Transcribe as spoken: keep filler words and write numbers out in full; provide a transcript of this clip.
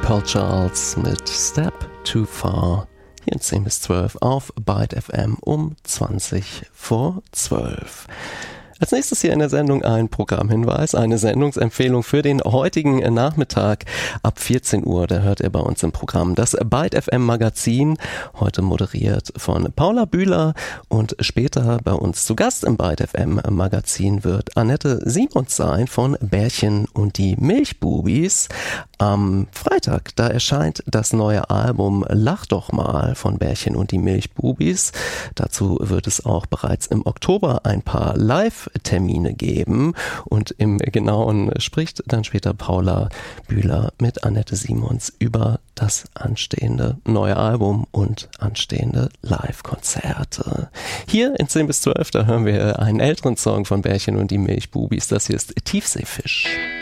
Call Charles mit Step Too Far. Hier in zehn bis zwölf auf Byte F M um zwanzig vor zwölf. Als nächstes hier in der Sendung ein Programmhinweis, eine Sendungsempfehlung für den heutigen Nachmittag ab vierzehn Uhr. Da hört ihr bei uns im Programm das Byte F M Magazin, heute moderiert von Paula Bühler, und später bei uns zu Gast im Byte F M Magazin wird Annette Simons sein von Bärchen und die Milchbubis. Am Freitag, da erscheint das neue Album Lach doch mal von Bärchen und die Milchbubis. Dazu wird es auch bereits im Oktober ein paar Live-Termine geben, und im Genauen spricht dann später Paula Bühler mit Annette Simons über das anstehende neue Album und anstehende Live-Konzerte. Hier in zehn bis zwölf, da hören wir einen älteren Song von Bärchen und die Milchbubis. Das hier ist Tiefseefisch.